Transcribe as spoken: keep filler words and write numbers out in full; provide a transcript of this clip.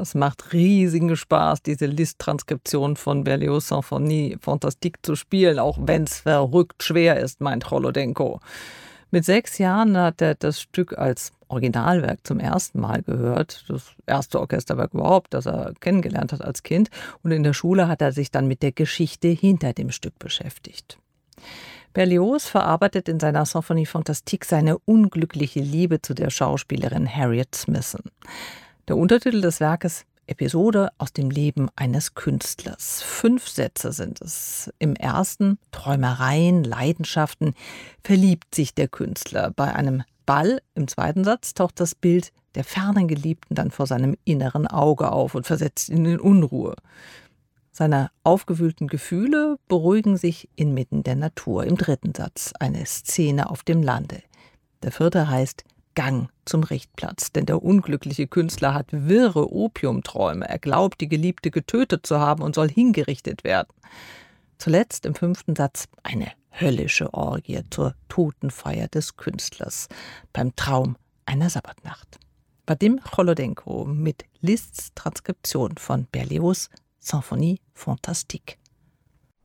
Es macht riesigen Spaß, diese Liszt-Transkription von Berlioz' Symphonie Fantastique zu spielen, auch wenn's verrückt schwer ist, meint Cholodenko. Mit sechs Jahren hat er das Stück als Originalwerk zum ersten Mal gehört. Das erste Orchesterwerk überhaupt, das er kennengelernt hat als Kind. Und in der Schule hat er sich dann mit der Geschichte hinter dem Stück beschäftigt. Berlioz verarbeitet in seiner Symphonie Fantastique seine unglückliche Liebe zu der Schauspielerin Harriet Smithson. Der Untertitel des Werkes: Episode aus dem Leben eines Künstlers. Fünf Sätze sind es. Im ersten: Träumereien, Leidenschaften, verliebt sich der Künstler bei einem Ball. Im zweiten Satz taucht das Bild der fernen Geliebten dann vor seinem inneren Auge auf und versetzt ihn in Unruhe. Seine aufgewühlten Gefühle beruhigen sich inmitten der Natur. Im dritten Satz eine Szene auf dem Lande. Der vierte heißt Gang zum Richtplatz, denn der unglückliche Künstler hat wirre Opiumträume. Er glaubt, die Geliebte getötet zu haben und soll hingerichtet werden. Zuletzt im fünften Satz eine höllische Orgie zur Totenfeier des Künstlers beim Traum einer Sabbatnacht. Wadim Cholodenko mit Liszt's Transkription von Berlioz' Symphonie Fantastique.